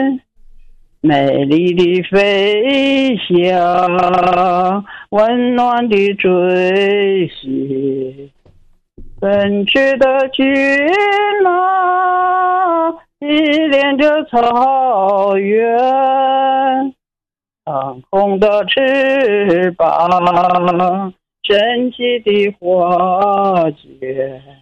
美丽的飞翔，温暖的追寻，奔驰的骏马，历练着草原，长空的翅膀，神奇的花卷。